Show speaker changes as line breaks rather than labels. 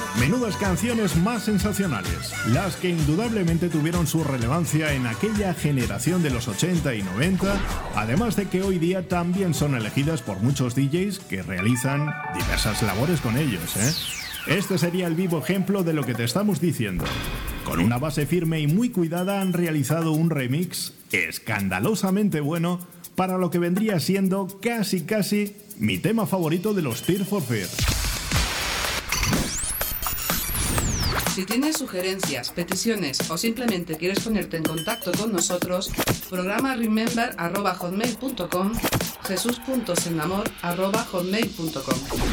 Menudas canciones más sensacionales, las que indudablemente tuvieron su relevancia en aquella generación de los 80 y 90, además de que hoy día también son elegidas por muchos DJs que realizan diversas labores con ellos, Este sería el vivo ejemplo de lo que te estamos diciendo. Con una base firme y muy cuidada han realizado un remix escandalosamente bueno para lo que vendría siendo casi mi tema favorito de los Tears for Fears.
Si tienes sugerencias, peticiones o simplemente quieres ponerte en contacto con nosotros, programa remember@hotmail.com, jesus.senamor@hotmail.com.